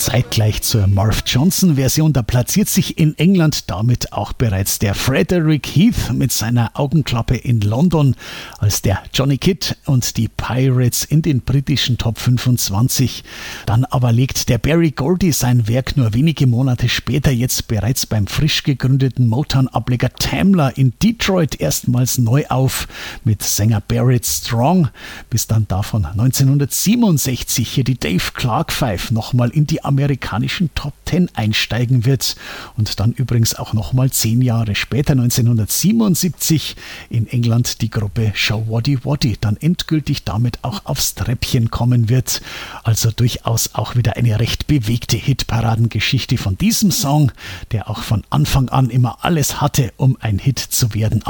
Zeitgleich zur Marv Johnson-Version, da platziert sich in England damit auch bereits der Frederick Heath mit seiner Augenklappe in London, als der Johnny Kidd und die Pirates in den britischen Top 25. Dann aber legt der Berry Gordy sein Werk nur wenige Monate später jetzt bereits beim frisch gegründeten Motown-Ableger Tamla in Detroit erstmals neu auf mit Sänger Barrett Strong, bis dann davon 1967 hier die Dave Clark 5 nochmal in die amerikanischen Top 10 einsteigen wird und dann übrigens auch nochmal 10 Jahre später, 1977, in England die Gruppe Showaddy Waddy dann endgültig damit auch aufs Treppchen kommen wird. Also durchaus auch wieder eine recht bewegte Hitparadengeschichte von diesem Song, der auch von Anfang an immer alles hatte, um ein Hit zu werden.